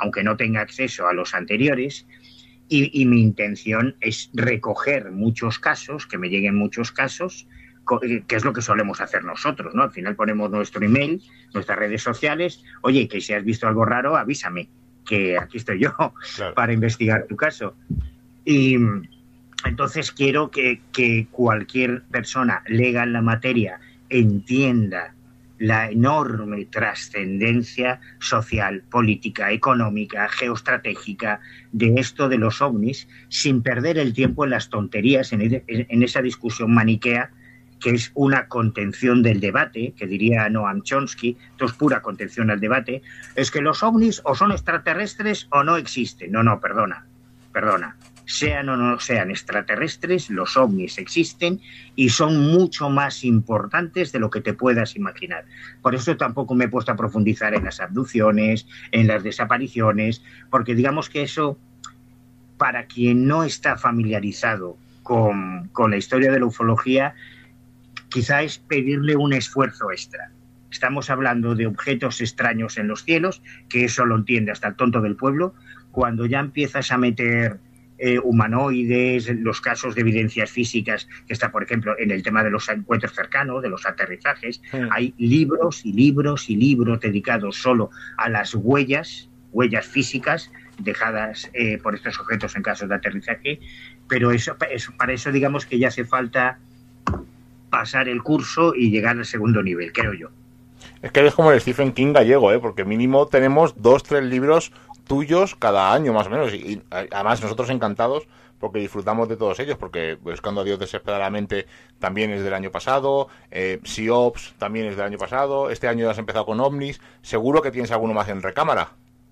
aunque no tenga acceso a los anteriores, y mi intención es recoger muchos casos, que me lleguen muchos casos, que es lo que solemos hacer nosotros, ¿no? Al final ponemos nuestro email, nuestras redes sociales, oye, que si has visto algo raro, avísame, que aquí estoy yo para investigar tu caso. Y entonces quiero que cualquier persona lega en la materia entienda la enorme trascendencia social, política, económica, geoestratégica de esto de los ovnis, sin perder el tiempo en las tonterías, en esa discusión maniquea, que es una contención del debate, que diría Noam Chomsky. Esto es pura contención al debate. Es que los ovnis o son extraterrestres o no existen. No, perdona. Sean o no sean extraterrestres, los ovnis existen y son mucho más importantes de lo que te puedas imaginar. Por eso tampoco me he puesto a profundizar en las abducciones, en las desapariciones, porque digamos que eso, para quien no está familiarizado con la historia de la ufología, quizá es pedirle un esfuerzo extra. Estamos hablando de objetos extraños en los cielos, que eso lo entiende hasta el tonto del pueblo. Cuando ya empiezas a meter humanoides, los casos de evidencias físicas, que está, por ejemplo, en el tema de los encuentros cercanos, de los aterrizajes, hay libros y libros y libros dedicados solo a las huellas físicas dejadas por estos objetos en casos de aterrizaje, pero para eso digamos que ya hace falta pasar el curso y llegar al segundo nivel, creo yo. Es que eres como el Stephen King gallego, porque mínimo tenemos 2-3 libros tuyos cada año, más o menos, y además nosotros encantados porque disfrutamos de todos ellos, porque Buscando a Dios desesperadamente también es del año pasado, SIOPS también es del año pasado, este año ya has empezado con OVNIs, seguro que tienes alguno más en recámara.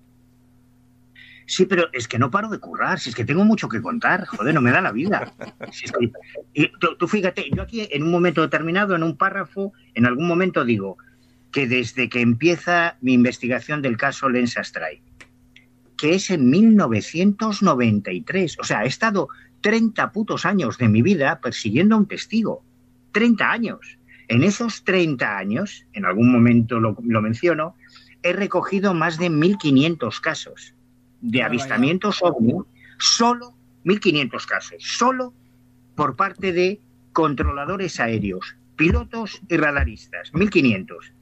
Sí, pero es que no paro de currar, si es que tengo mucho que contar, joder, no me da la vida. Si es que, y tú fíjate, yo aquí en un momento determinado, en un párrafo, en algún momento digo que desde que empieza mi investigación del caso Lens Astray, que es en 1993, o sea, he estado 30 putos años de mi vida persiguiendo a un testigo, 30 años. En esos 30 años, en algún momento lo menciono, he recogido más de 1.500 casos de avistamientos ovni, solo 1.500 casos, solo por parte de controladores aéreos, pilotos y radaristas, 1.500.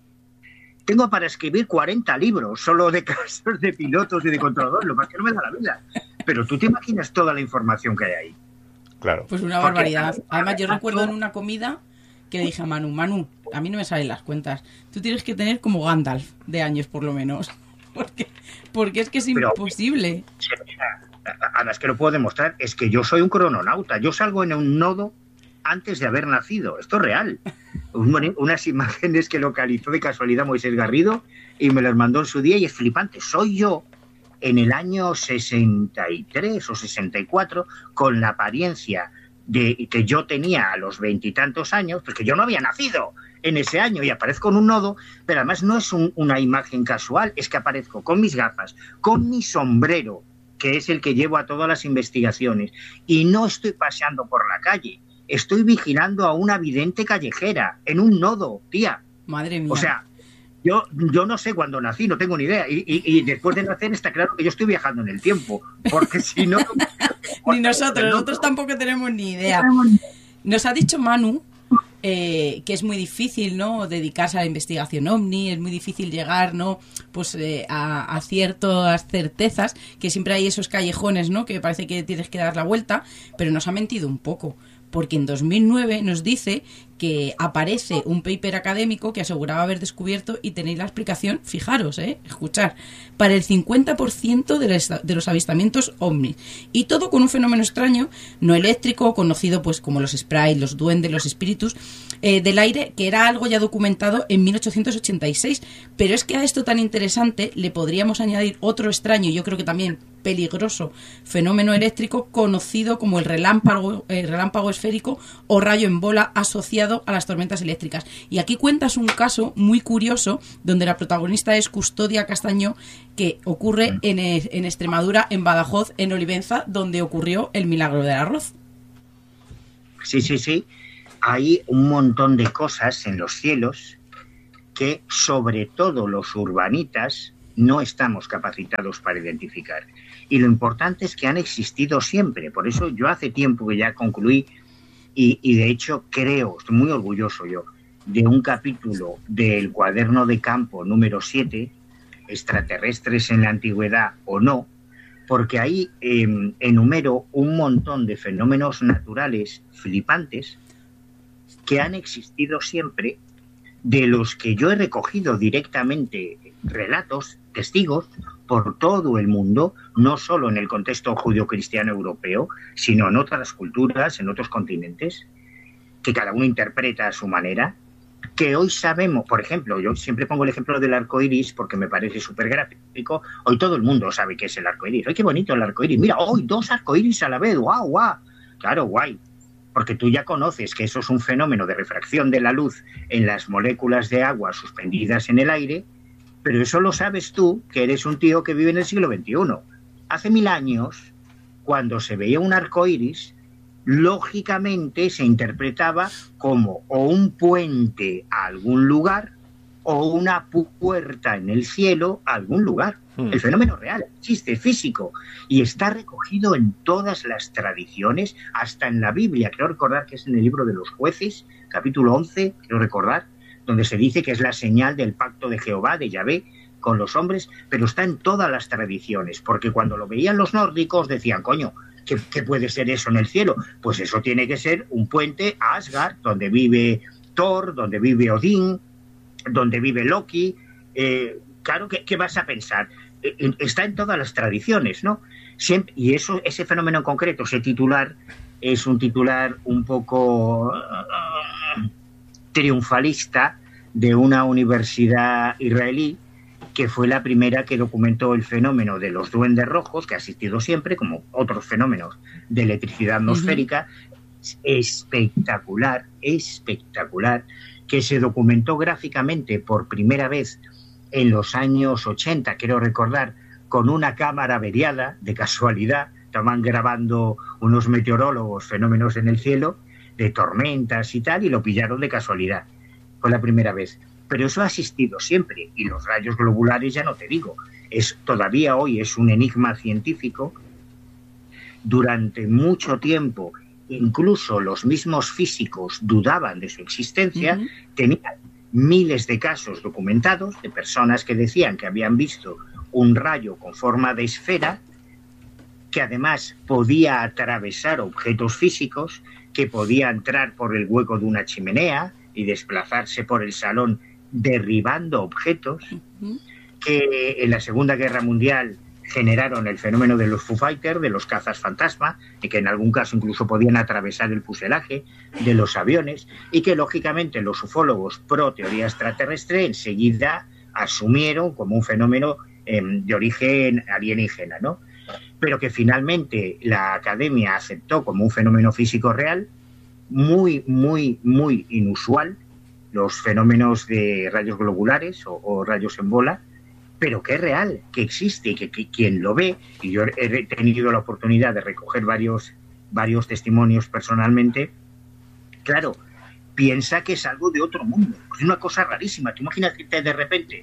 Tengo para escribir 40 libros solo de casos de pilotos y de controladores, lo más que no me da la vida. Pero tú te imaginas toda la información que hay ahí. Claro. Pues una barbaridad. Además, yo recuerdo en una comida que le dije a Manu, a mí no me salen las cuentas. Tú tienes que tener como Gandalf de años, por lo menos. Porque es que es imposible. Además que lo puedo demostrar, es que yo soy un crononauta. Yo salgo en un nodo antes de haber nacido. Esto es real. Unas imágenes que localizó de casualidad Moisés Garrido y me las mandó en su día y es flipante. Soy yo en el año 63 o 64 con la apariencia que yo tenía a los 20 y tantos años, porque yo no había nacido en ese año y aparezco en un nodo, pero además no es una imagen casual, es que aparezco con mis gafas, con mi sombrero, que es el que llevo a todas las investigaciones, y no estoy paseando por la calle, estoy vigilando a una vidente callejera, en un nodo, tía. Madre mía. O sea, yo no sé cuándo nací, no tengo ni idea, y después de nacer está claro que yo estoy viajando en el tiempo, porque si no... Ni nosotros tampoco tenemos ni idea. Nos ha dicho Manu que es muy difícil, ¿no?, dedicarse a la investigación ovni, es muy difícil llegar, ¿no?, pues a ciertas certezas, que siempre hay esos callejones, ¿no?, que parece que tienes que dar la vuelta, pero nos ha mentido un poco, porque en 2009 nos dice que aparece un paper académico que aseguraba haber descubierto, y tenéis la explicación, fijaros, escuchar, para el 50% de los avistamientos ovnis, y todo con un fenómeno extraño, no eléctrico, conocido pues como los sprites, los duendes, los espíritus del aire, que era algo ya documentado en 1886, pero es que a esto tan interesante le podríamos añadir otro extraño, yo creo que también peligroso, fenómeno eléctrico conocido como el relámpago esférico o rayo en bola asociado a las tormentas eléctricas. Y aquí cuentas un caso muy curioso donde la protagonista es Custodia Castaño, que ocurre en Extremadura, en Badajoz, en Olivenza, donde ocurrió el milagro del arroz. Sí. Hay un montón de cosas en los cielos que, sobre todo los urbanitas, no estamos capacitados para identificar. Y lo importante es que han existido siempre. Por eso yo hace tiempo que ya concluí y de hecho creo, estoy muy orgulloso yo, de un capítulo del cuaderno de campo número 7, extraterrestres en la antigüedad o no, porque ahí enumero un montón de fenómenos naturales flipantes que han existido siempre, de los que yo he recogido directamente relatos, testigos, por todo el mundo, no solo en el contexto judio-cristiano europeo, sino en otras culturas, en otros continentes, que cada uno interpreta a su manera, que hoy sabemos. Por ejemplo, yo siempre pongo el ejemplo del arco iris porque me parece súper gráfico. Hoy todo el mundo sabe qué es el arco iris. ¡Ay, qué bonito el arco iris! Mira, hoy 2 arcoiris a la vez. ¡Guau, guau! Claro, guay. Porque tú ya conoces que eso es un fenómeno de refracción de la luz en las moléculas de agua suspendidas en el aire, pero eso lo sabes tú, que eres un tío que vive en el siglo XXI. Hace 1000 años, cuando se veía un arco iris, lógicamente se interpretaba como o un puente a algún lugar o una puerta en el cielo a algún lugar. El fenómeno real existe, físico, y está recogido en todas las tradiciones, hasta en la Biblia. Creo recordar que es en el libro de los Jueces, capítulo 11, creo recordar, donde se dice que es la señal del pacto de Jehová, de Yahvé, con los hombres, pero está en todas las tradiciones, porque cuando lo veían los nórdicos decían, coño, ¿qué puede ser eso en el cielo? Pues eso tiene que ser un puente a Asgard, donde vive Thor, donde vive Odín, donde vive Loki. Claro, ¿qué vas a pensar? Está en todas las tradiciones, ¿no? Siempre, y ese fenómeno en concreto, ese titular, es un titular un poco triunfalista de una universidad israelí, que fue la primera que documentó el fenómeno de los duendes rojos, que ha existido siempre, como otros fenómenos de electricidad atmosférica. Espectacular, espectacular, que se documentó gráficamente por primera vez en los años 80, quiero recordar, con una cámara averiada, de casualidad. Estaban grabando unos meteorólogos fenómenos en el cielo, de tormentas y tal, y lo pillaron de casualidad. Fue la primera vez. Pero eso ha existido siempre, y los rayos globulares ya no te digo. Todavía hoy es un enigma científico. Durante mucho tiempo, incluso los mismos físicos dudaban de su existencia. Tenían miles de casos documentados de personas que decían que habían visto un rayo con forma de esfera, que además podía atravesar objetos físicos, que podía entrar por el hueco de una chimenea y desplazarse por el salón derribando objetos, que en la Segunda Guerra Mundial generaron el fenómeno de los Foo Fighters, de los cazas fantasma, y que en algún caso incluso podían atravesar el fuselaje de los aviones, y que lógicamente los ufólogos pro teoría extraterrestre enseguida asumieron como un fenómeno de origen alienígena, ¿no? Pero que finalmente la academia aceptó como un fenómeno físico real, muy, muy, muy inusual, los fenómenos de rayos globulares o rayos en bola, pero que es real, que existe, que quien lo ve, y yo he tenido la oportunidad de recoger varios testimonios personalmente, claro, piensa que es algo de otro mundo. Es una cosa rarísima. Tú imagínate de repente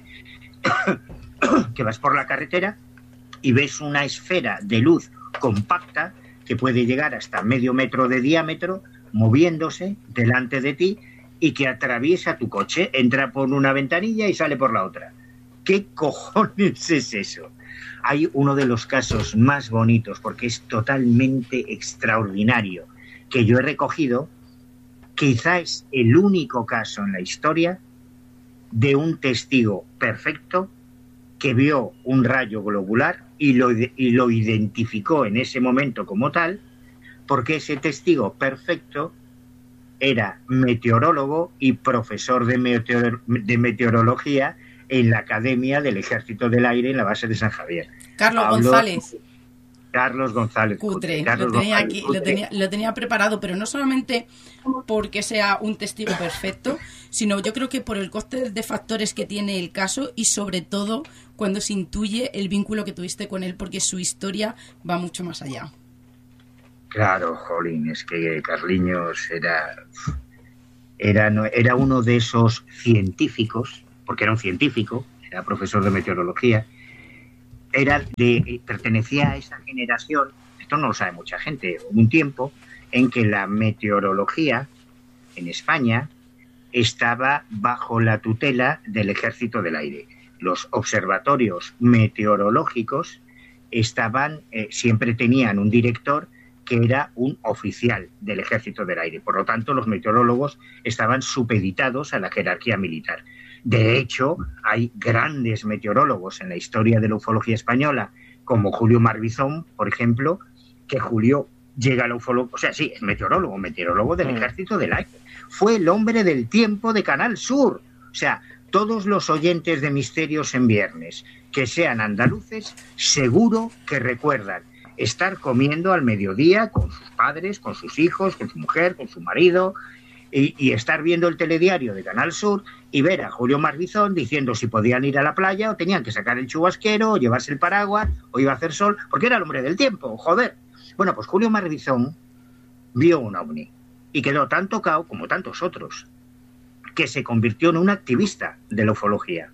que vas por la carretera y ves una esfera de luz compacta que puede llegar hasta medio metro de diámetro, moviéndose delante de ti, y que atraviesa tu coche, entra por una ventanilla y sale por la otra. ¿Qué cojones es eso? Hay uno de los casos más bonitos, porque es totalmente extraordinario, que yo he recogido. Quizá es el único caso en la historia de un testigo perfecto que vio un rayo globular y lo identificó en ese momento como tal, porque ese testigo perfecto era meteorólogo y profesor de meteorología en la Academia del Ejército del Aire en la base de San Javier. Carlos González Cutre. Lo tenía aquí, lo tenía preparado, pero no solamente porque sea un testigo perfecto, sino yo creo que por el coste de factores que tiene el caso, y sobre todo cuando se intuye el vínculo que tuviste con él, porque su historia va mucho más allá. Claro, jolín, es que Carliños era uno de esos científicos, porque era un científico, era profesor de meteorología, pertenecía a esa generación, esto no lo sabe mucha gente, hubo un tiempo en que la meteorología en España estaba bajo la tutela del Ejército del Aire. Los observatorios meteorológicos siempre tenían un director que era un oficial del Ejército del Aire. Por lo tanto, los meteorólogos estaban supeditados a la jerarquía militar. De hecho, hay grandes meteorólogos en la historia de la ufología española, como Julio Marbizón, por ejemplo, que Julio llega a la ufología, o sea, sí, es meteorólogo del Ejército del Aire. Fue el hombre del tiempo de Canal Sur. O sea, todos los oyentes de Misterios en Viernes que sean andaluces, seguro que recuerdan estar comiendo al mediodía con sus padres, con sus hijos, con su mujer, con su marido, y estar viendo el telediario de Canal Sur y ver a Julio Marbizón diciendo si podían ir a la playa o tenían que sacar el chubasquero o llevarse el paraguas o iba a hacer sol, porque era el hombre del tiempo, joder. Bueno, pues Julio Marbizón vio un ovni y quedó tan tocado como tantos otros, que se convirtió en un activista de la ufología.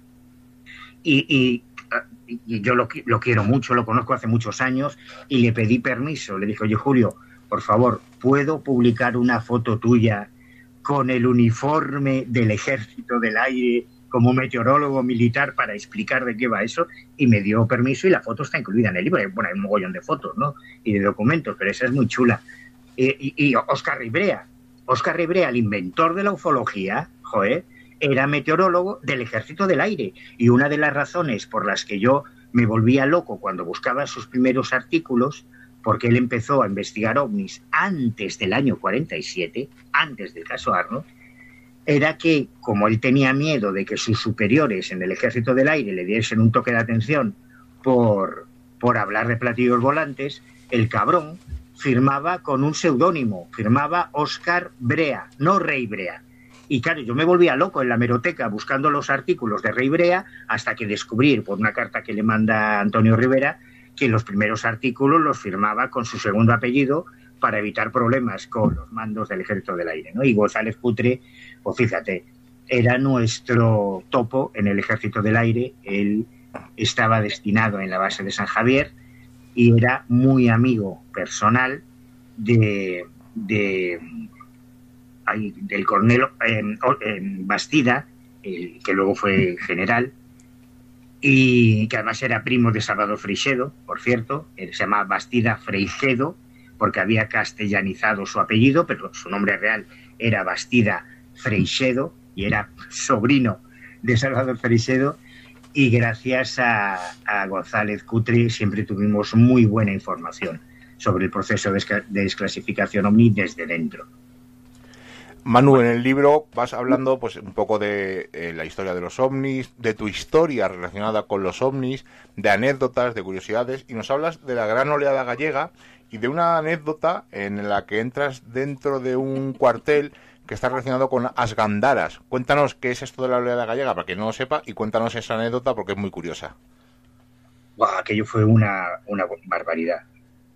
Y yo lo quiero mucho, lo conozco hace muchos años, y le pedí permiso. Le dije, oye, Julio, por favor, ¿puedo publicar una foto tuya con el uniforme del Ejército del Aire como meteorólogo militar para explicar de qué va eso? Y me dio permiso y la foto está incluida en el libro. Bueno, hay un mogollón de fotos, ¿no? Y de documentos, pero esa es muy chula. Y Óscar Ribrea, el inventor de la ufología, joder, era meteorólogo del Ejército del Aire. Y una de las razones por las que yo me volvía loco cuando buscaba sus primeros artículos, porque él empezó a investigar ovnis antes del año 47, antes del caso Arnold, era que, como él tenía miedo de que sus superiores en el Ejército del Aire le diesen un toque de atención por hablar de platillos volantes, el cabrón firmaba con un seudónimo, firmaba Óscar Brea, no Rey Brea. Y claro, yo me volvía loco en la hemeroteca buscando los artículos de Rey Brea, hasta que descubrí, por una carta que le manda Antonio Rivera, que los primeros artículos los firmaba con su segundo apellido para evitar problemas con los mandos del Ejército del Aire, ¿no? Y González Cutre, pues fíjate, era nuestro topo en el Ejército del Aire. Él estaba destinado en la base de San Javier y era muy amigo personal del coronel Bastida, que luego fue general, y que además era primo de Salvador Freixedo, por cierto. Se llamaba Bastida Freixedo porque había castellanizado su apellido, pero su nombre real era Bastida Freixedo y era sobrino de Salvador Freixedo. Y gracias a González Cutre siempre tuvimos muy buena información sobre el proceso de desclasificación OVNI desde dentro. Manu, en el libro vas hablando pues un poco de la historia de los ovnis, de tu historia relacionada con los ovnis, de anécdotas, de curiosidades, y nos hablas de la gran oleada gallega y de una anécdota en la que entras dentro de un cuartel que está relacionado con las gandaras. Cuéntanos qué es esto de la oleada gallega, para que no lo sepa, y cuéntanos esa anécdota porque es muy curiosa. Wow, aquello fue una barbaridad.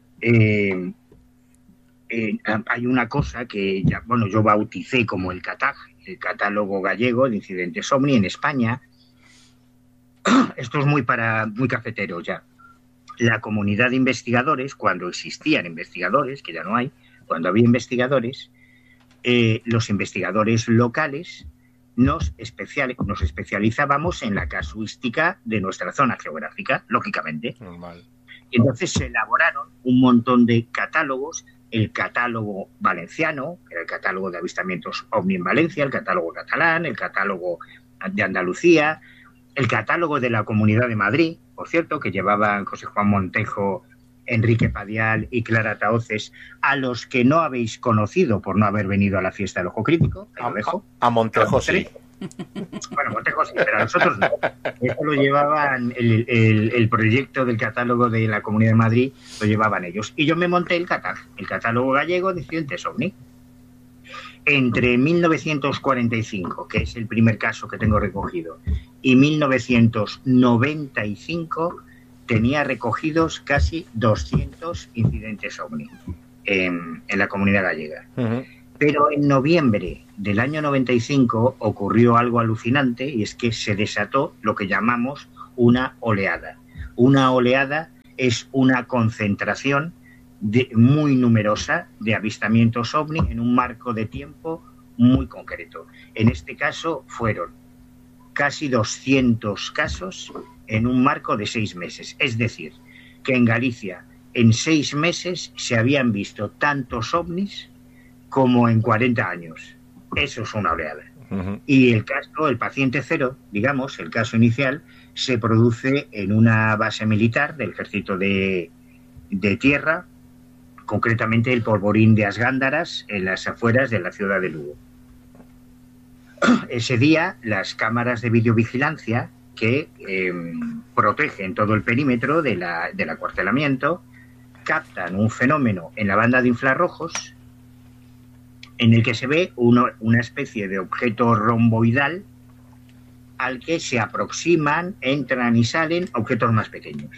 Hay una cosa que yo bauticé como el CATAG, el Catálogo Gallego de Incidentes OVNI en España. Esto es muy cafetero ya. La comunidad de investigadores, cuando existían investigadores, que ya no hay, cuando había investigadores, los investigadores locales nos especializábamos en la casuística de nuestra zona geográfica, lógicamente. Normal. Y entonces se elaboraron un montón de catálogos: el catálogo valenciano, que era el catálogo de avistamientos OVNI en Valencia, el catálogo catalán, el catálogo de Andalucía, el catálogo de la Comunidad de Madrid, por cierto, que llevaban José Juan Montejo, Enrique Padial y Clara Tahoces, a los que no habéis conocido por no haber venido a la fiesta del Ojo Crítico. Ahí lo dejo. A Montejo sí. Bueno, Montejo sí, pero a nosotros no. Eso lo llevaban, el proyecto del catálogo de la Comunidad de Madrid lo llevaban ellos. Y yo me monté el CATAG, el Catálogo Gallego de Incidentes OVNI. Entre 1945, que es el primer caso que tengo recogido, y 1995 tenía recogidos casi 200 incidentes OVNI en la comunidad gallega. Uh-huh. Pero en noviembre del año 95 ocurrió algo alucinante, y es que se desató lo que llamamos una oleada. Una oleada es una concentración muy numerosa de avistamientos ovni en un marco de tiempo muy concreto. En este caso fueron casi 200 casos en un marco de 6 meses. Es decir, que en Galicia en 6 meses se habían visto tantos ovnis como en 40 años. Eso es una oleada. Uh-huh. Y el caso, el paciente cero, digamos, el caso inicial, se produce en una base militar del ejército de tierra, concretamente el Polvorín de Asgándaras, en las afueras de la ciudad de Lugo. Ese día, las cámaras de videovigilancia que protegen todo el perímetro del acuartelamiento captan un fenómeno en la banda de infrarrojos en el que se ve una especie de objeto romboidal al que se aproximan, entran y salen objetos más pequeños.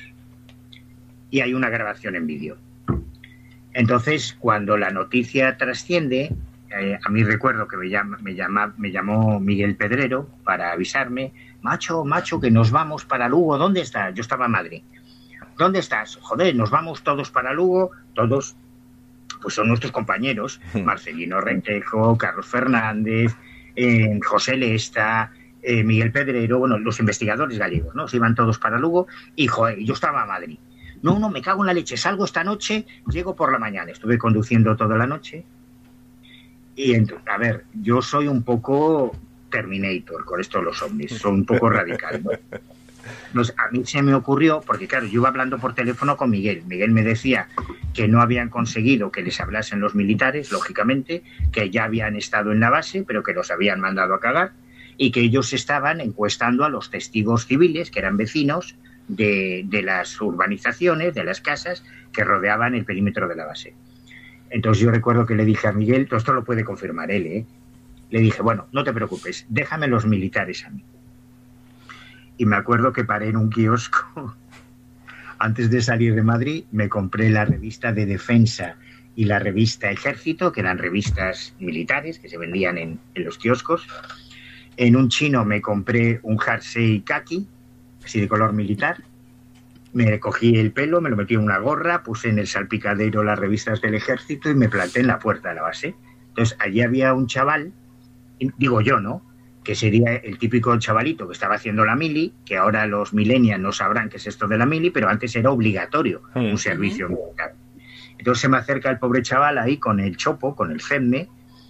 Y hay una grabación en vídeo. Entonces, cuando la noticia trasciende, a mí recuerdo que me llamó Miguel Pedrero para avisarme, macho, que nos vamos para Lugo, ¿dónde estás? Yo estaba en Madrid. ¿Dónde estás? Joder, nos vamos todos para Lugo, todos, pues son nuestros compañeros, Marcelino Rentejo, Carlos Fernández, José Lesta, Miguel Pedrero, bueno, los investigadores gallegos, ¿no? Se iban todos para Lugo y, joder, yo estaba en Madrid. No, me cago en la leche, salgo esta noche, llego por la mañana. Estuve conduciendo toda la noche y, a ver, yo soy un poco Terminator con esto de los ovnis, soy un poco radical, ¿no? Entonces, a mí se me ocurrió, porque claro, yo iba hablando por teléfono con Miguel. Miguel me decía que no habían conseguido que les hablasen los militares, lógicamente, que ya habían estado en la base, pero que los habían mandado a cagar, y que ellos estaban encuestando a los testigos civiles, que eran vecinos de las urbanizaciones, de las casas que rodeaban el perímetro de la base. Entonces yo recuerdo que le dije a Miguel, todo esto lo puede confirmar él, ¿eh? Le dije, bueno, no te preocupes, déjame los militares a mí. Y me acuerdo que paré en un kiosco, antes de salir de Madrid, me compré la revista de Defensa y la revista Ejército, que eran revistas militares que se vendían en los kioscos. En un chino me compré un jersey kaki, así de color militar. Me cogí el pelo, me lo metí en una gorra, puse en el salpicadero las revistas del Ejército y me planté en la puerta de la base. Entonces, allí había un chaval, digo yo, ¿no?, que sería el típico chavalito que estaba haciendo la mili, que ahora los millennials no sabrán qué es esto de la mili, pero antes era obligatorio un servicio militar. Entonces se me acerca el pobre chaval ahí con el chopo, con el FEDME,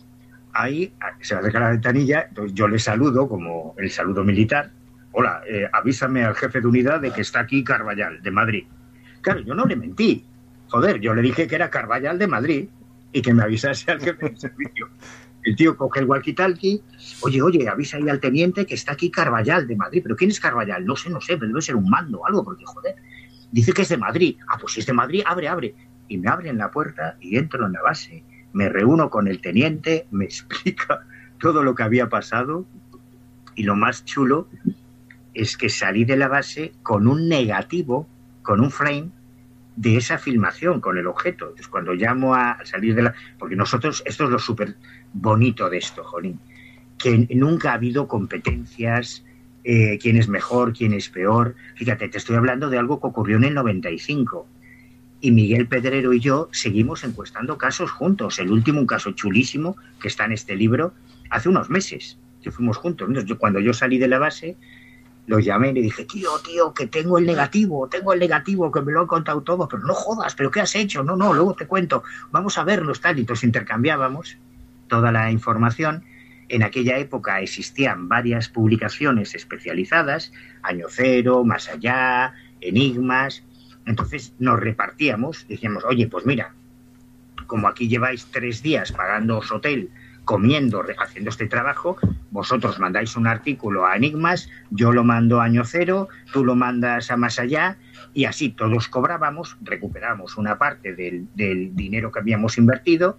ahí se me acerca a la ventanilla, entonces yo le saludo como el saludo militar. Hola, avísame al jefe de unidad de que está aquí Carballal, de Madrid. Claro, yo no le mentí. Joder, yo le dije que era Carballal de Madrid y que me avisase al jefe del servicio. El tío coge el walkie-talkie, oye, avisa ahí al teniente que está aquí Carballal de Madrid. ¿Pero quién es Carballal? No sé, pero debe ser un mando o algo, porque joder, dice que es de Madrid. Ah, pues si es de Madrid, abre. Y me abren la puerta y entro en la base. Me reúno con el teniente, me explica todo lo que había pasado y lo más chulo es que salí de la base con un negativo, con un frame de esa filmación, con el objeto. Entonces, cuando llamo a salir de la... Porque nosotros, esto es lo súper bonito de esto, jolín, que nunca ha habido competencias, quién es mejor, quién es peor. Fíjate, te estoy hablando de algo que ocurrió en el 95. Y Miguel Pedrero y yo seguimos encuestando casos juntos. El último, un caso chulísimo, que está en este libro, hace unos meses, que fuimos juntos. Entonces, cuando yo salí de la base, lo llamé y le dije, tío, que tengo el negativo, que me lo han contado todo, pero no jodas, ¿pero qué has hecho? No, luego te cuento, vamos a verlos, tal. Y entonces intercambiábamos toda la información. En aquella época existían varias publicaciones especializadas, Año Cero, Más Allá, Enigmas. Entonces nos repartíamos, decíamos, oye, pues mira, como aquí lleváis 3 días pagándoos hotel, comiendo, haciendo este trabajo, vosotros mandáis un artículo a Enigmas, yo lo mando a Año Cero, tú lo mandas a Más Allá, y así todos cobrábamos, recuperamos una parte del dinero que habíamos invertido,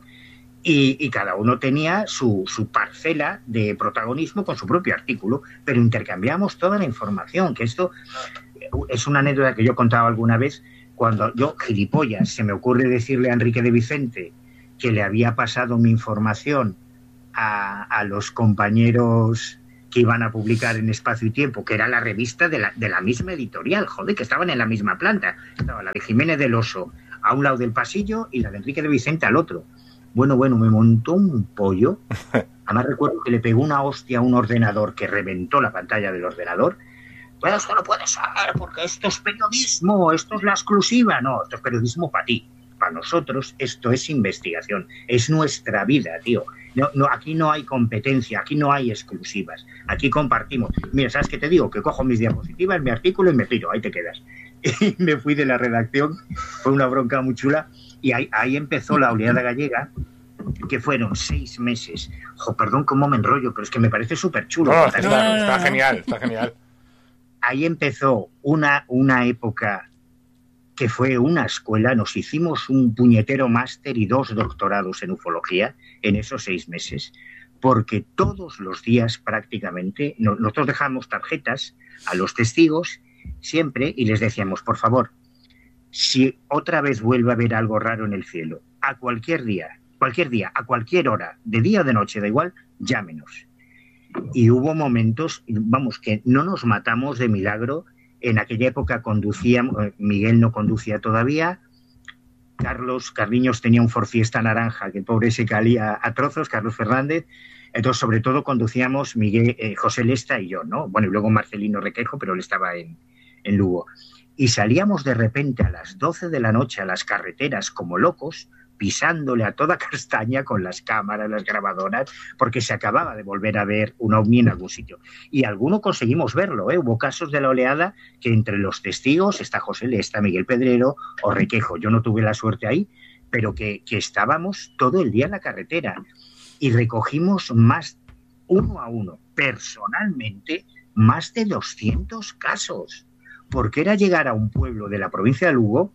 y cada uno tenía su parcela de protagonismo con su propio artículo, pero intercambiamos toda la información, que esto es una anécdota que yo contaba alguna vez, cuando yo, gilipollas, se me ocurre decirle a Enrique de Vicente que le había pasado mi información a los compañeros que iban a publicar en Espacio y Tiempo, que era la revista de la misma editorial, joder, que estaban en la misma planta. Estaba la de Jiménez del Oso a un lado del pasillo y la de Enrique de Vicente al otro. Bueno, me montó un pollo. Además recuerdo que le pegó una hostia a un ordenador que reventó la pantalla del ordenador. Pues esto no puede ser, porque esto es periodismo, esto es la exclusiva. No, esto es periodismo para ti. Para nosotros esto es investigación, es nuestra vida, tío. No, aquí no hay competencia, aquí no hay exclusivas, aquí compartimos. Mira, ¿sabes qué te digo? Que cojo mis diapositivas, mi artículo y me piro, ahí te quedas. Y me fui de la redacción, fue una bronca muy chula, y ahí empezó la oleada gallega, que fueron 6 meses. Perdón cómo me enrollo, pero es que me parece súper chulo. No, está genial, está genial. Ahí empezó una época que fue una escuela. Nos hicimos un puñetero máster y 2 doctorados en ufología en esos 6 meses, porque todos los días prácticamente nosotros dejamos tarjetas a los testigos siempre y les decíamos, por favor, si otra vez vuelve a haber algo raro en el cielo, a cualquier día, a cualquier hora, de día o de noche, da igual, llámenos. Y hubo momentos, vamos, que no nos matamos de milagro. En aquella época conducíamos, Miguel no conducía todavía, Carliños tenía un Ford Fiesta naranja, que el pobre se caía a trozos, Carlos Fernández. Entonces, sobre todo, conducíamos Miguel, José Lesta y yo, ¿no? Bueno, y luego Marcelino Requejo, pero él estaba en Lugo. Y salíamos de repente a las 12 de la noche a las carreteras como locos, pisándole a toda castaña con las cámaras, las grabadoras, porque se acababa de volver a ver un ovni en algún sitio. Y alguno conseguimos verlo, ¿eh? Hubo casos de la oleada que entre los testigos está José Lesta, Miguel Pedrero o Requejo. Yo no tuve la suerte ahí, pero que estábamos todo el día en la carretera y recogimos uno a uno, personalmente, más de 200 casos, porque era llegar a un pueblo de la provincia de Lugo,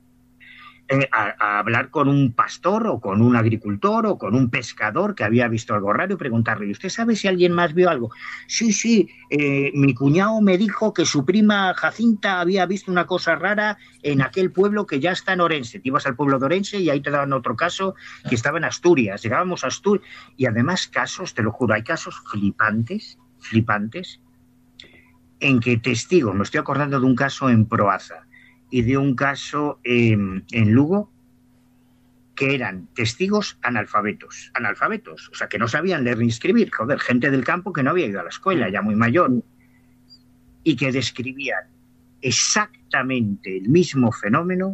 a hablar con un pastor o con un agricultor o con un pescador que había visto algo raro y preguntarle, ¿y usted sabe si alguien más vio algo? Sí, mi cuñado me dijo que su prima Jacinta había visto una cosa rara en aquel pueblo que ya está en Orense. Te ibas al pueblo de Orense y ahí te daban otro caso que estaba en Asturias. Llegábamos a Asturias y además casos, te lo juro, hay casos flipantes, en que testigos, me estoy acordando de un caso en Proaza y de un caso en Lugo, que eran testigos analfabetos, o sea, que no sabían leer ni escribir, joder, gente del campo que no había ido a la escuela, ya muy mayor, y que describían exactamente el mismo fenómeno,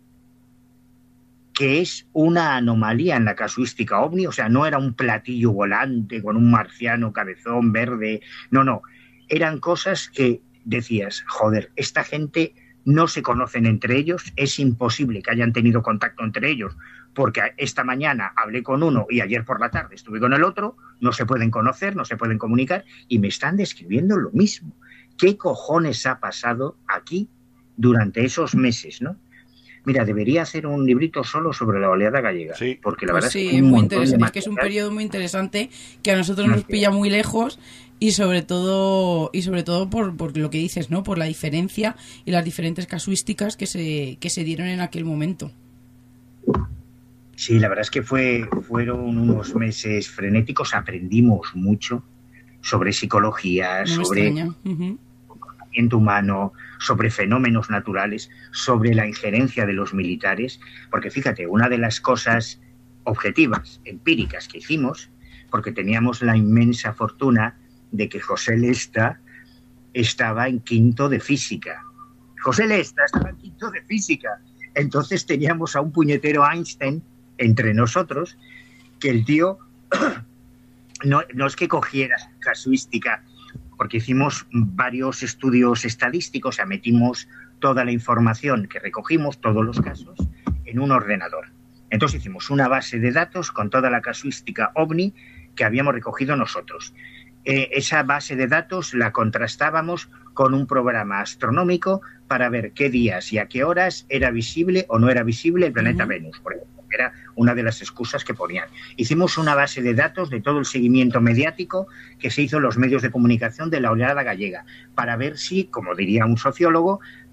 que es una anomalía en la casuística ovni. O sea, no era un platillo volante con un marciano cabezón verde, no, eran cosas que decías, joder, esta gente no se conocen entre ellos, es imposible que hayan tenido contacto entre ellos, porque esta mañana hablé con uno y ayer por la tarde estuve con el otro, no se pueden conocer, no se pueden comunicar, y me están describiendo lo mismo. ¿Qué cojones ha pasado aquí durante esos meses, no? Mira, debería hacer un librito solo sobre la oleada gallega, sí, porque la pues verdad sí, es que es muy interesante, es que es un periodo muy interesante que a nosotros nos pilla muy lejos. Y sobre todo por lo que dices, ¿no? Por la diferencia y las diferentes casuísticas que se dieron en aquel momento. Sí, la verdad es que fueron unos meses frenéticos, aprendimos mucho sobre psicología, No sobre comportamiento humano, sobre fenómenos naturales, sobre la injerencia de los militares, porque fíjate, una de las cosas objetivas, empíricas que hicimos, porque teníamos la inmensa fortuna de que José Lesta estaba en quinto de física. Entonces teníamos a un puñetero Einstein entre nosotros, que el tío no es que cogiera casuística, porque hicimos varios estudios estadísticos, o sea, metimos toda la información que recogimos, todos los casos, en un ordenador. Entonces hicimos una base de datos con toda la casuística OVNI que habíamos recogido nosotros. Esa base de datos la contrastábamos con un programa astronómico para ver qué días y a qué horas era visible o no era visible el planeta Venus, por ejemplo. Era una de las excusas que ponían. Hicimos una base de datos de todo el seguimiento mediático que se hizo en los medios de comunicación de la oleada gallega, para ver si, como diría un sociólogo,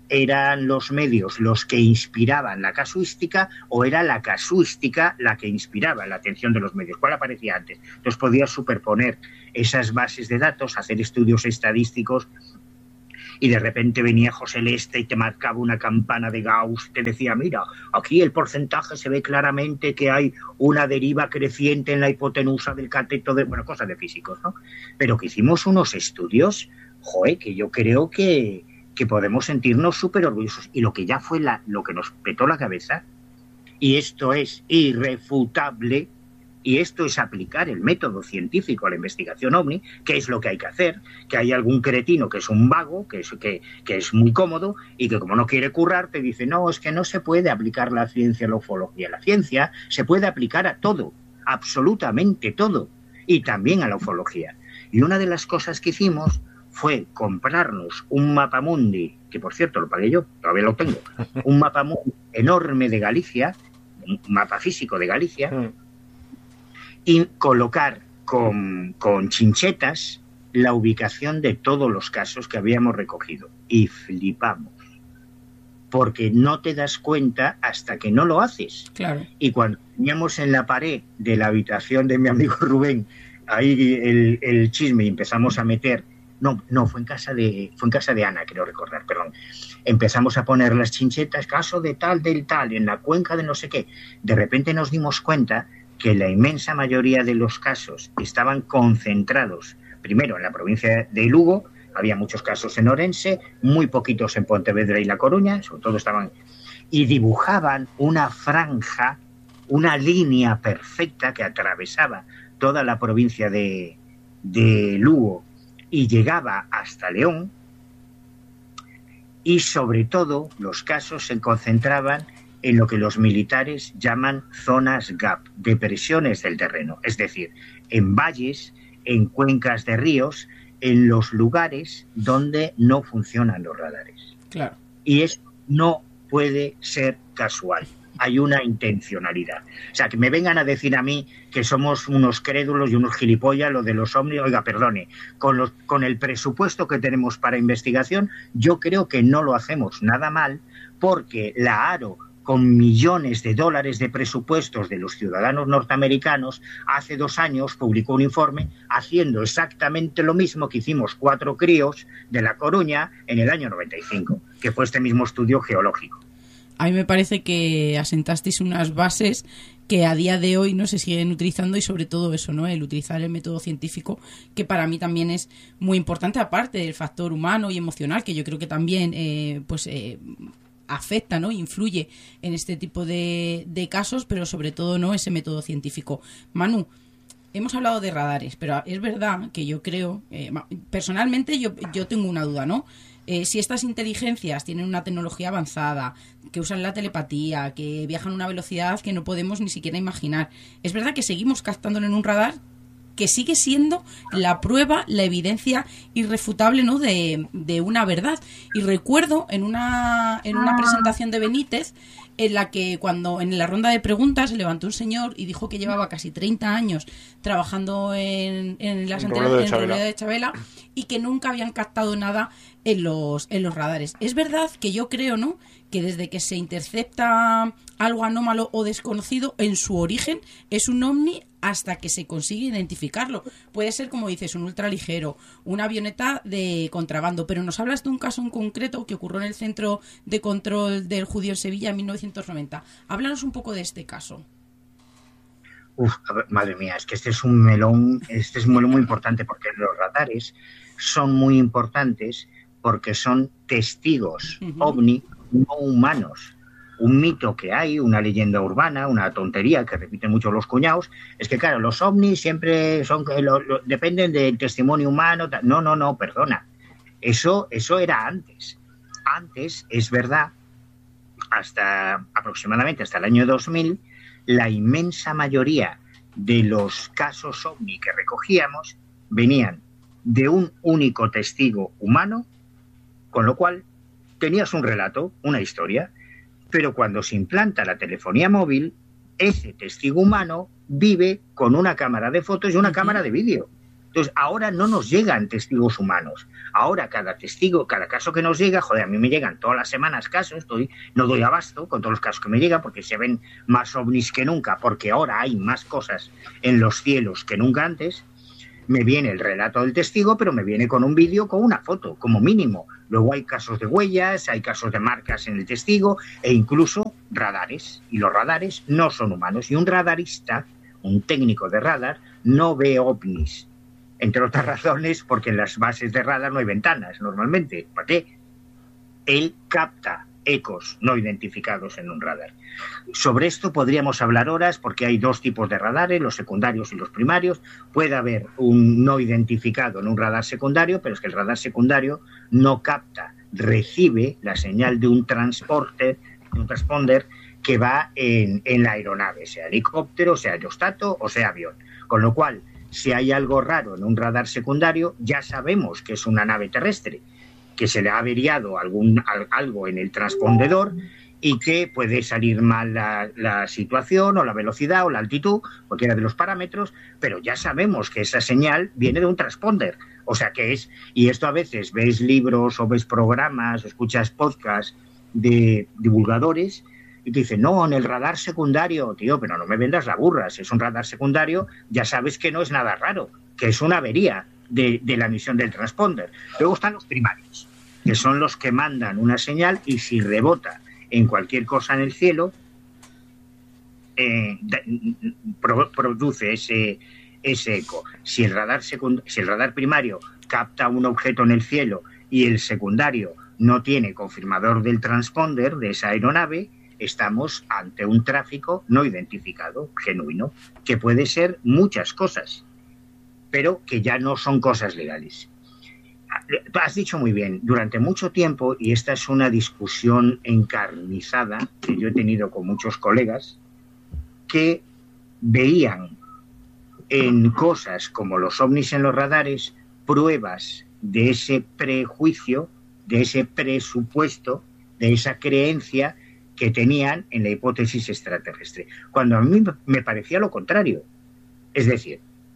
¿eran los medios los que inspiraban la casuística o era la casuística la que inspiraba la atención de los medios? ¿Cuál aparecía antes? Entonces podías superponer esas bases de datos, hacer estudios estadísticos, y de repente venía José Leste y te marcaba una campana de Gauss, te decía, mira, aquí el porcentaje se ve claramente que hay una deriva creciente en la hipotenusa del cateto, bueno, cosas de físicos, ¿no? Pero que hicimos unos estudios, que yo creo que podemos sentirnos súper orgullosos. Y lo que ya fue lo que nos petó la cabeza, y esto es irrefutable, y esto es aplicar el método científico a la investigación OVNI, que es lo que hay que hacer, que hay algún cretino que es un vago, que es muy cómodo, y que como no quiere currar, te dice, no, es que no se puede aplicar la ciencia a la ufología. La ciencia se puede aplicar a todo, absolutamente todo, y también a la ufología. Y una de las cosas que hicimos fue comprarnos un mapamundi, que por cierto lo pagué yo, todavía lo tengo, un mapamundi enorme de Galicia, un mapa físico de Galicia, y colocar con chinchetas la ubicación de todos los casos que habíamos recogido. Y flipamos, porque no te das cuenta hasta que no lo haces. Claro. Y cuando teníamos en la pared de la habitación de mi amigo Rubén ahí el chisme y empezamos a meter, no, fue en casa de Ana, creo recordar, perdón. Empezamos a poner las chinchetas, caso de tal, del tal, en la cuenca de no sé qué. De repente nos dimos cuenta que la inmensa mayoría de los casos estaban concentrados, primero en la provincia de Lugo, había muchos casos en Orense, muy poquitos en Pontevedra y La Coruña, sobre todo estaban, y dibujaban una franja, una línea perfecta que atravesaba toda la provincia de Lugo y llegaba hasta León, y sobre todo los casos se concentraban en lo que los militares llaman zonas gap, depresiones del terreno, es decir, en valles, en cuencas de ríos, en los lugares donde no funcionan los radares. Claro. Y eso no puede ser casual. Hay una intencionalidad. O sea, que me vengan a decir a mí que somos unos crédulos y unos gilipollas, lo de los ovnis, oiga, perdone, con el presupuesto que tenemos para investigación, yo creo que no lo hacemos nada mal, porque la ARO, con millones de dólares de presupuestos de los ciudadanos norteamericanos, hace 2 años publicó un informe haciendo exactamente lo mismo que hicimos 4 críos de La Coruña en el año 95, que fue este mismo estudio geológico. A mí me parece que asentasteis unas bases que a día de hoy no se siguen utilizando, y sobre todo eso, ¿no? El utilizar el método científico, que para mí también es muy importante, aparte del factor humano y emocional, que yo creo que también afecta, ¿no? Influye en este tipo de casos, pero sobre todo, ¿no? Ese método científico. Manu, hemos hablado de radares, pero es verdad que yo creo, personalmente yo tengo una duda, ¿no? Si estas inteligencias tienen una tecnología avanzada, que usan la telepatía, que viajan a una velocidad que no podemos ni siquiera imaginar, es verdad que seguimos captándolo en un radar que sigue siendo la prueba, la evidencia irrefutable, ¿no? de una verdad. Y recuerdo en una presentación de Benítez, en la que cuando en la ronda de preguntas se levantó un señor y dijo que llevaba casi 30 años trabajando en las antenas de Chavela y que nunca habían captado nada en los radares. Es verdad que yo creo, ¿no?, que desde que se intercepta algo anómalo o desconocido, en su origen es un ovni hasta que se consigue identificarlo. Puede ser, como dices, un ultraligero, una avioneta de contrabando, pero nos hablas de un caso en concreto que ocurrió en el Centro de Control del Judío en Sevilla en 1990. Háblanos un poco de este caso. Madre mía, es que este es un melón muy importante, porque los radares son muy importantes porque son testigos ovni no humanos. Un mito que hay, una leyenda urbana, una tontería que repiten mucho los cuñados, es que claro, los ovnis siempre son dependen del testimonio humano. No, perdona. Eso era antes. Antes, es verdad, aproximadamente hasta el año 2000, la inmensa mayoría de los casos ovni que recogíamos venían de un único testigo humano, con lo cual tenías un relato, una historia. Pero cuando se implanta la telefonía móvil, ese testigo humano vive con una cámara de fotos y una cámara de vídeo. Entonces, ahora no nos llegan testigos humanos. Ahora cada testigo, cada caso que nos llega, joder, a mí me llegan todas las semanas casos, no doy abasto con todos los casos que me llegan porque se ven más ovnis que nunca, porque ahora hay más cosas en los cielos que nunca antes. Me viene el relato del testigo, pero me viene con un vídeo, con una foto, como mínimo. Luego hay casos de huellas, hay casos de marcas en el testigo e incluso radares. Y los radares no son humanos. Y un radarista, un técnico de radar, no ve ovnis. Entre otras razones, porque en las bases de radar no hay ventanas normalmente. ¿Para qué? Él capta ecos no identificados en un radar. Sobre esto podríamos hablar horas porque hay dos tipos de radares, los secundarios y los primarios. Puede haber un no identificado en un radar secundario, pero es que el radar secundario no capta, recibe la señal de un transponder que va en la aeronave, sea helicóptero, sea aerostato o sea avión. Con lo cual, si hay algo raro en un radar secundario, ya sabemos que es una nave terrestre, que se le ha averiado algo en el transpondedor y que puede salir mal la situación o la velocidad o la altitud, cualquiera de los parámetros, pero ya sabemos que esa señal viene de un transponder. O sea que es, y esto a veces ves libros o ves programas o escuchas podcasts de divulgadores y te dicen, no, en el radar secundario, tío, pero no me vendas la burra, si es un radar secundario ya sabes que no es nada raro, que es una avería de la emisión del transponder. Luego están los primarios, que son los que mandan una señal y si rebota en cualquier cosa en el cielo, produce ese eco. Si el radar primario capta un objeto en el cielo y el secundario no tiene confirmador del transponder de esa aeronave, estamos ante un tráfico no identificado, genuino, que puede ser muchas cosas, pero que ya no son cosas legales. Has dicho muy bien, durante mucho tiempo, y esta es una discusión encarnizada que yo he tenido con muchos colegas, que veían en cosas como los ovnis en los radares pruebas de ese prejuicio, de ese presupuesto, de esa creencia que tenían en la hipótesis extraterrestre, cuando a mí me parecía lo contrario. Es decir,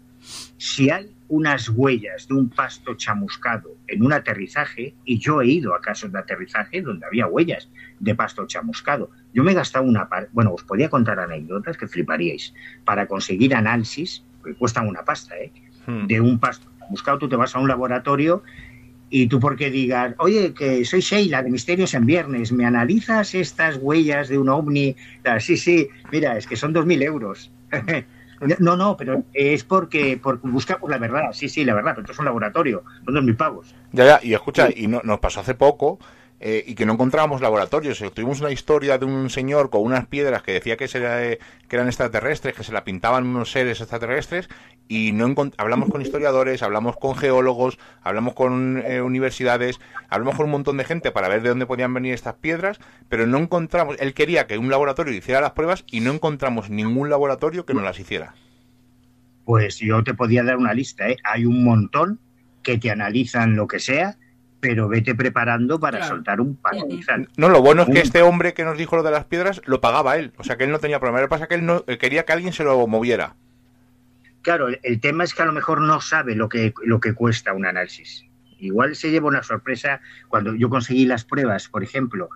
si hay unas huellas de un pasto chamuscado en un aterrizaje, y yo he ido a casos de aterrizaje donde había huellas de pasto chamuscado, yo me he gastado os podía contar anécdotas que fliparíais, para conseguir análisis, que cuestan una pasta, de un pasto chamuscado. Tú te vas a un laboratorio y tú porque digas, oye, que soy Sheila de Misterios en Viernes, ¿me analizas estas huellas de un ovni? Sí, mira, es que son 2.000 euros. No, pero es porque buscamos la verdad. Sí, la verdad, pero esto es un laboratorio, son 2.000 pavos. Ya, y escucha, y nos pasó hace poco, y que no encontrábamos laboratorios. Tuvimos una historia de un señor con unas piedras que decía que eran extraterrestres, que se la pintaban unos seres extraterrestres, y hablamos con historiadores, hablamos con geólogos, hablamos con universidades, hablamos con un montón de gente para ver de dónde podían venir estas piedras, pero no encontramos. Él quería que un laboratorio hiciera las pruebas y no encontramos ningún laboratorio que nos las hiciera. Pues yo te podía dar una lista, Hay un montón que te analizan lo que sea, pero vete preparando para soltar un palo. No, lo bueno es que este hombre que nos dijo lo de las piedras lo pagaba él, o sea que él no tenía problema. Lo que pasa es que él no quería que alguien se lo moviera. Claro, el tema es que a lo mejor no sabe lo que cuesta un análisis. Igual se lleva una sorpresa. Cuando yo conseguí las pruebas, por ejemplo,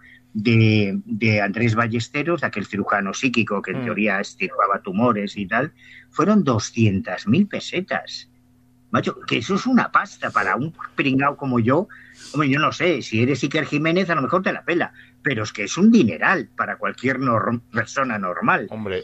de Andrés Ballesteros, aquel cirujano psíquico que en teoría extirpaba tumores y tal, fueron 200.000 pesetas. Macho, que eso es una pasta para un pringao como yo. Hombre, yo no sé, si eres Iker Jiménez a lo mejor te la pela, pero es que es un dineral para cualquier persona normal. Hombre.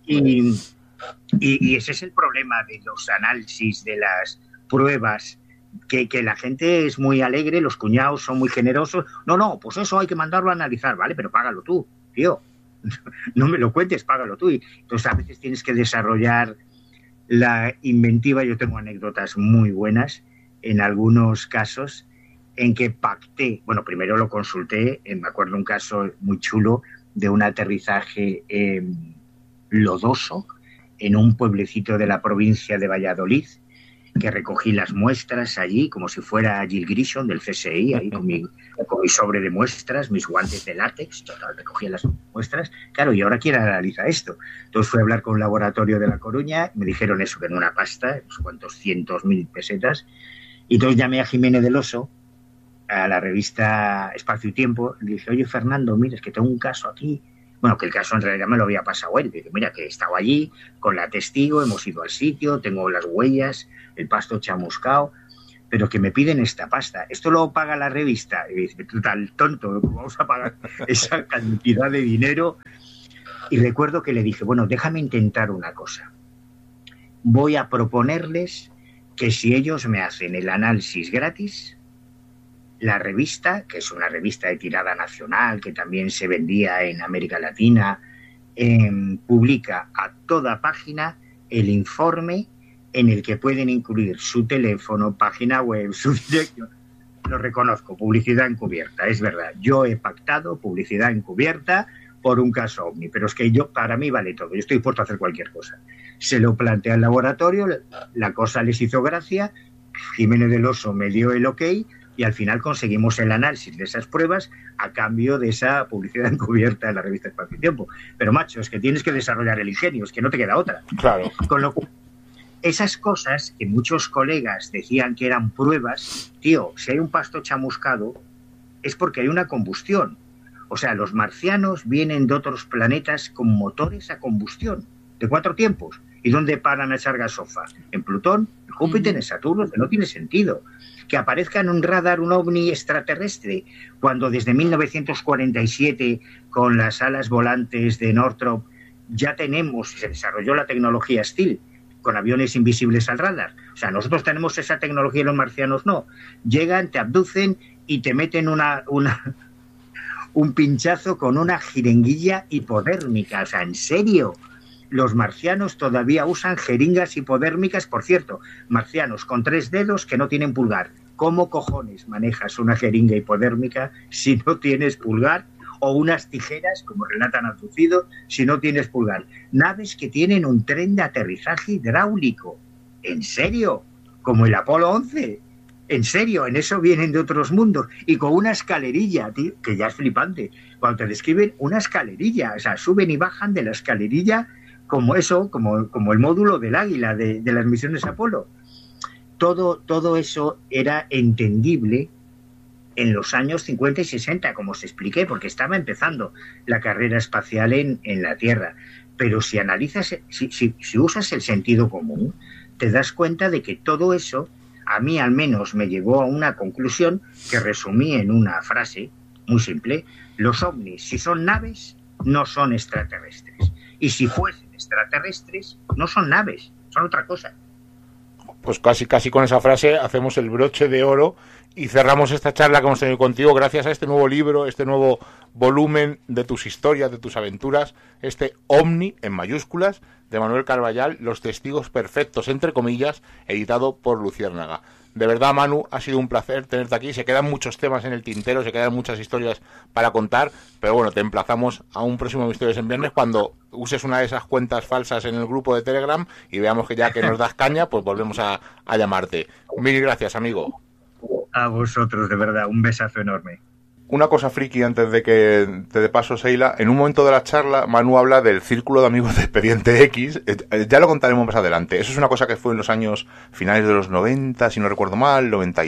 Y ese es el problema de los análisis, de las pruebas, que la gente es muy alegre, los cuñados son muy generosos. No, pues eso hay que mandarlo a analizar, ¿vale? Pero págalo tú, tío. No me lo cuentes, págalo tú. Entonces a veces tienes que desarrollar la inventiva. Yo tengo anécdotas muy buenas en algunos casos en que pacté, primero lo consulté, me acuerdo un caso muy chulo de un aterrizaje lodoso en un pueblecito de la provincia de Valladolid, que recogí las muestras allí, como si fuera Jill Grisham del CSI, ahí con mi sobre de muestras, mis guantes de látex, total, recogí las muestras. Claro, y ahora quién analiza esto. Entonces fui a hablar con un laboratorio de La Coruña, me dijeron eso, que en una pasta, no sé cuántos 100.000 pesetas, y entonces llamé a Jiménez del Oso, a la revista Espacio y Tiempo, y le dije, oye, Fernando, mira, es que tengo un caso aquí. Bueno, que el caso en realidad me lo había pasado él. Dije, mira, que he estado allí con la testigo, hemos ido al sitio, tengo las huellas, el pasto chamuscado, pero que me piden esta pasta. ¿Esto lo paga la revista? Y dice, total tonto, ¿cómo vamos a pagar esa cantidad de dinero? Y recuerdo que le dije, bueno, déjame intentar una cosa. Voy a proponerles que si ellos me hacen el análisis gratis, la revista, que es una revista de tirada nacional, que también se vendía en América Latina, publica a toda página el informe en el que pueden incluir su teléfono, página web, su dirección. Lo reconozco, publicidad encubierta, es verdad. Yo he pactado publicidad encubierta por un caso OVNI, pero es que para mí vale todo. Yo estoy dispuesto a hacer cualquier cosa. Se lo planteé al laboratorio, la cosa les hizo gracia, Jiménez del Oso me dio el ok, y al final conseguimos el análisis de esas pruebas a cambio de esa publicidad encubierta en la revista Espacio y Tiempo. Pero, macho, es que tienes que desarrollar el ingenio, es que no te queda otra. Claro. Con lo cual, esas cosas que muchos colegas decían que eran pruebas, tío, si hay un pasto chamuscado es porque hay una combustión. O sea, los marcianos vienen de otros planetas con motores a combustión, de 4 tiempos. ¿Y dónde paran a echar gasofa? En Plutón, en Júpiter, en Saturno, que no tiene sentido. Que aparezca en un radar un ovni extraterrestre, cuando desde 1947, con las alas volantes de Northrop, ya tenemos, se desarrolló la tecnología STEAL, con aviones invisibles al radar. O sea, nosotros tenemos esa tecnología y los marcianos no. Llegan, te abducen y te meten un pinchazo con una jeringuilla hipodérmica. O sea, ¿en serio? Los marcianos todavía usan jeringas hipodérmicas, por cierto, marcianos con 3 dedos que no tienen pulgar. ¿Cómo cojones manejas una jeringa hipodérmica si no tienes pulgar? O unas tijeras, como relatan abducidos, si no tienes pulgar. Naves que tienen un tren de aterrizaje hidráulico. ¿En serio? Como el Apolo 11. En serio, en eso vienen de otros mundos. Y con una escalerilla, tío, que ya es flipante. Cuando te describen una escalerilla, o sea, suben y bajan de la escalerilla como eso, como el módulo del Águila de las misiones Apolo. Todo eso era entendible en los años 50 y 60, como os expliqué, porque estaba empezando la carrera espacial en la Tierra. Pero si analizas, si usas el sentido común, te das cuenta de que todo eso, a mí al menos, me llevó a una conclusión que resumí en una frase muy simple. Los ovnis, si son naves, no son extraterrestres. Y si fuesen extraterrestres, no son naves, son otra cosa. Pues casi con esa frase hacemos el broche de oro y cerramos esta charla que hemos tenido contigo gracias a este nuevo libro, este nuevo volumen de tus historias, de tus aventuras, este OVNI en mayúsculas de Manuel Carballal, Los testigos perfectos, entre comillas, editado por Luciérnaga. De verdad, Manu, ha sido un placer tenerte aquí. Se quedan muchos temas en el tintero, se quedan muchas historias para contar, pero bueno, te emplazamos a un próximo Misterios en Viernes cuando uses una de esas cuentas falsas en el grupo de Telegram y veamos que ya que nos das caña, pues volvemos a llamarte. Mil gracias, amigo. A vosotros, de verdad, un besazo enorme. Una cosa friki antes de que te dé paso, Seila. En un momento de la charla, Manu habla del círculo de amigos de Expediente X. Ya lo contaremos más adelante. Eso es una cosa que fue en los años finales de los 90, si no recuerdo mal,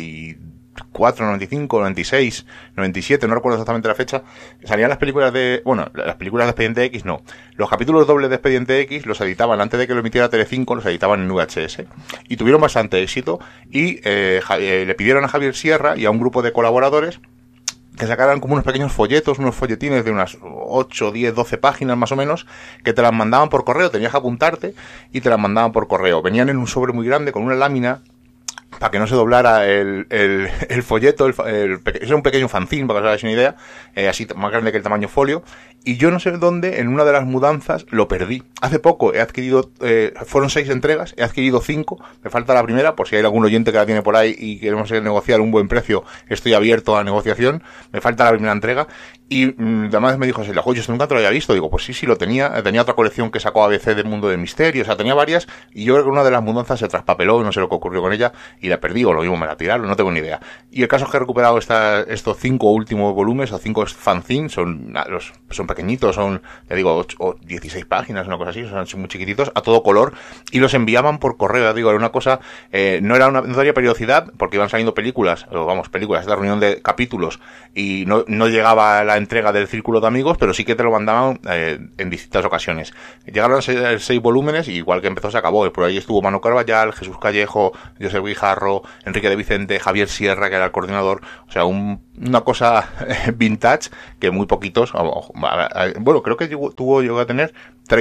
94, 95, 96, 97, no recuerdo exactamente la fecha. Salían las películas las películas de Expediente X no. Los capítulos dobles de Expediente X los editaban antes de que lo emitiera Telecinco, los editaban en VHS. Y tuvieron bastante éxito. Y le pidieron a Javier Sierra y a un grupo de colaboradores que sacaran como unos pequeños folletos, unos folletines de unas 8, 10, 12 páginas más o menos, que te las mandaban por correo, tenías que apuntarte y te las mandaban por correo. Venían en un sobre muy grande con una lámina para que no se doblara el folleto, es un pequeño fanzine, para que os hagáis una idea, así más grande que el tamaño folio, y yo no sé dónde, en una de las mudanzas, lo perdí. Hace poco he adquirido, fueron 6 entregas, he adquirido 5, me falta la primera, por si hay algún oyente que la tiene por ahí y queremos negociar un buen precio, estoy abierto a negociación, me falta la primera entrega, y además me dijo, oye, esto nunca te lo había visto. Digo, pues sí, lo tenía otra colección que sacó ABC del Mundo del Misterio, o sea, tenía varias, y yo creo que una de las mudanzas se traspapeló, no sé lo que ocurrió con ella, y la perdí, o lo mismo me la tiraron, no tengo ni idea. Y el caso es que he recuperado estos 5 últimos volúmenes, o 5 fanzines, son pequeñitos, son, ya digo, 16 páginas, una cosa así, son muy chiquititos, a todo color, y los enviaban por correo, ya digo, era una cosa, no tenía periodicidad, porque iban saliendo películas, esta reunión de capítulos, y no llegaba la entrega del círculo de amigos, pero sí que te lo mandaban en distintas ocasiones. Llegaron a ser 6 volúmenes, y igual que empezó se acabó. Por ahí estuvo Manu Carballal, Jesús Callejo, José Guijarro, Enrique de Vicente, Javier Sierra, que era el coordinador, o sea, una cosa vintage que muy poquitos, bueno, creo que llegó a tener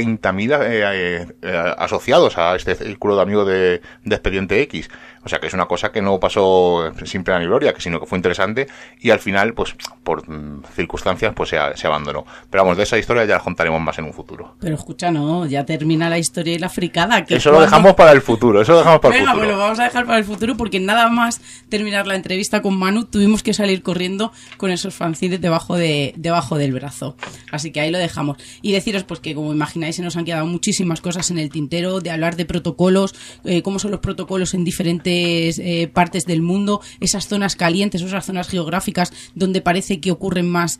30.000 asociados a este círculo de amigos de Expediente X. O sea que es una cosa que no pasó sin pena ni gloria, sino que fue interesante, y al final, pues por circunstancias, pues se abandonó. Pero vamos, de esa historia ya la contaremos más en un futuro. Pero escucha, no, ya termina la historia y la fricada. Eso lo dejamos para el futuro, Venga, pues lo vamos a dejar para el futuro, porque nada más terminar la entrevista con Manu, tuvimos que salir corriendo con esos fanzines debajo del brazo. Así que ahí lo dejamos. Y deciros, pues que como imagináis, se nos han quedado muchísimas cosas en el tintero, de hablar de protocolos, cómo son los protocolos en diferentes partes del mundo, esas zonas calientes, esas zonas geográficas donde parece que ocurren más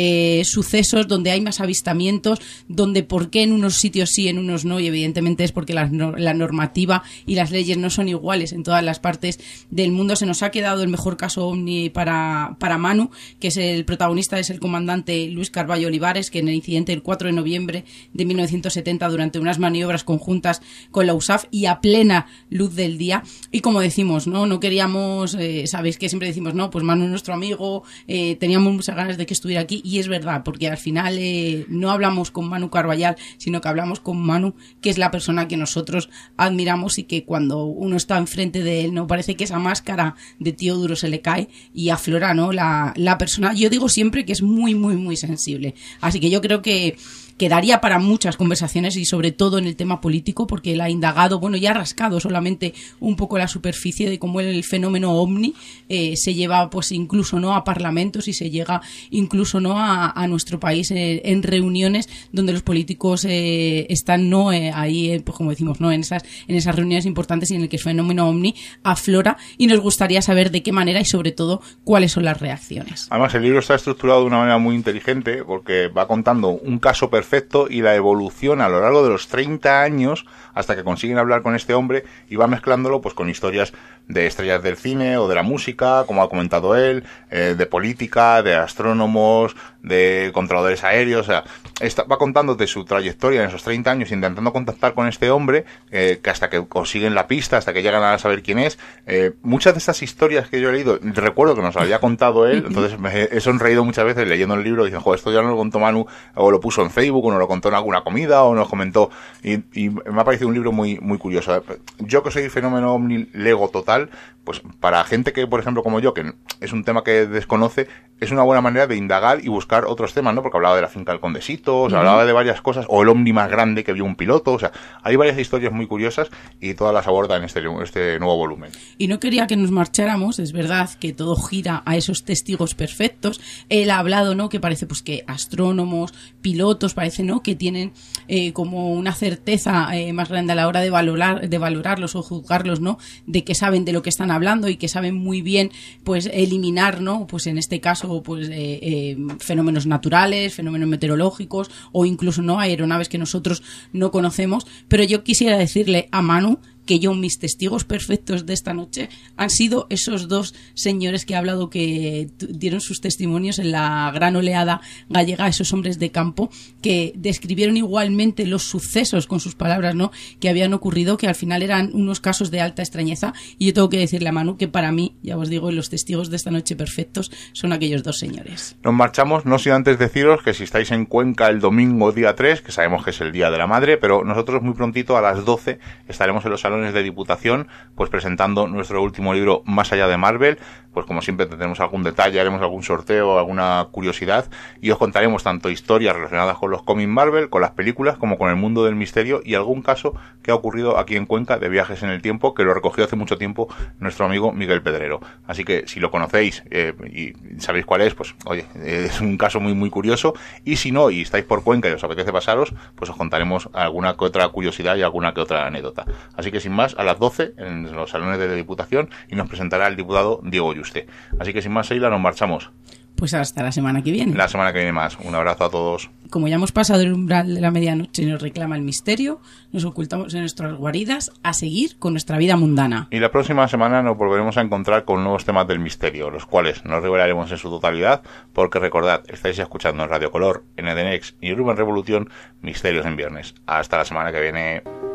sucesos, donde hay más avistamientos, donde por qué en unos sitios sí, en unos no, y evidentemente es porque la normativa y las leyes no son iguales en todas las partes del mundo. Se nos ha quedado el mejor caso OVNI para Manu, que es el protagonista, es el comandante Luis Carballo Olivares, que en el incidente del 4 de noviembre de 1970, durante unas maniobras conjuntas con la USAF y a plena luz del día, y como decimos, no queríamos, sabéis que siempre decimos, no, pues Manu es nuestro amigo, teníamos muchas ganas de que estuviera aquí, y es verdad, porque al final no hablamos con Manu Carballal, sino que hablamos con Manu, que es la persona que nosotros admiramos, y que cuando uno está enfrente de él, no parece que esa máscara de tío duro se le cae y aflora, ¿no? La persona. Yo digo siempre que es muy, muy, muy sensible. Así que yo creo que daría para muchas conversaciones, y sobre todo en el tema político, porque él ha indagado, bueno, ya ha rascado solamente un poco la superficie de cómo el fenómeno OVNI se lleva, pues incluso no a parlamentos, y se llega incluso no a nuestro país en reuniones donde los políticos están ahí, pues como decimos, no en esas reuniones importantes, y en el que el fenómeno OVNI aflora, y nos gustaría saber de qué manera y sobre todo cuáles son las reacciones. Además, el libro está estructurado de una manera muy inteligente, porque va contando un caso perfecto y la evolución a lo largo de los 30 años hasta que consiguen hablar con este hombre, y va mezclándolo pues con historias de estrellas del cine o de la música, como ha comentado él, de política, de astrónomos, de controladores aéreos. O sea, va contándote su trayectoria en esos 30 años, intentando contactar con este hombre, que hasta que consiguen la pista, hasta que llegan a saber quién es. Muchas de estas historias que yo he leído, recuerdo que nos había contado él, entonces me he sonreído muchas veces leyendo el libro, y dicen, joder, esto ya no lo contó Manu, o lo puso en Facebook, o nos lo contó en alguna comida, o nos comentó, y me ha parecido un libro muy, muy curioso. Yo, que soy fenómeno OVNI lego total, pues para gente que, por ejemplo, como yo, que es un tema que desconoce, es una buena manera de indagar y buscar otros temas, ¿no? Porque hablaba de la finca del Condesito, o sea, hablaba de varias cosas, o el OVNI más grande que vio un piloto, o sea, hay varias historias muy curiosas, y todas las aborda en este nuevo volumen. Y no quería que nos marcháramos, es verdad que todo gira a esos testigos perfectos. Él ha hablado, ¿no?, que parece pues que astrónomos, pilotos, parece, ¿no?, que tienen como una certeza más grande a la hora de valorarlos o juzgarlos, ¿no?, de que saben de lo que están hablando, y que saben muy bien pues eliminar, ¿no?, pues en este caso pues fenómenos naturales, fenómenos meteorológicos, o incluso no aeronaves que nosotros no conocemos. Pero yo quisiera decirle a Manu que mis testigos perfectos de esta noche han sido esos dos señores que he hablado, que dieron sus testimonios en la gran oleada gallega, esos hombres de campo que describieron igualmente los sucesos con sus palabras, ¿no?, que habían ocurrido, que al final eran unos casos de alta extrañeza. Y yo tengo que decirle a Manu que para mí, ya os digo, los testigos de esta noche perfectos son aquellos dos señores. Nos marchamos, no sin antes deciros que si estáis en Cuenca el domingo día 3, que sabemos que es el Día de la Madre, pero nosotros muy prontito a las 12 estaremos en los salones salones de Diputación, pues presentando nuestro último libro, Más allá de Marvel. Pues como siempre tendremos algún detalle, haremos algún sorteo, alguna curiosidad, y os contaremos tanto historias relacionadas con los cómics Marvel, con las películas, como con el mundo del misterio, y algún caso que ha ocurrido aquí en Cuenca de viajes en el tiempo, que lo recogió hace mucho tiempo nuestro amigo Miguel Pedrero. Así que si lo conocéis y sabéis cuál es, pues oye, es un caso muy muy curioso, y si no, y estáis por Cuenca y os apetece pasaros, pues os contaremos alguna que otra curiosidad y alguna que otra anécdota. Así que sin más, a las 12 en los salones de la Diputación, y nos presentará el diputado Diego Yuste. Así que sin más, Seila, nos marchamos. Pues hasta la semana que viene. La semana que viene más. Un abrazo a todos. Como ya hemos pasado el umbral de la medianoche y nos reclama el misterio, nos ocultamos en nuestras guaridas a seguir con nuestra vida mundana. Y la próxima semana nos volveremos a encontrar con nuevos temas del misterio, los cuales nos revelaremos en su totalidad, porque recordad, estáis escuchando en Radio Color, en Edenex y en Urban Revolución, Misterios en Viernes. Hasta la semana que viene.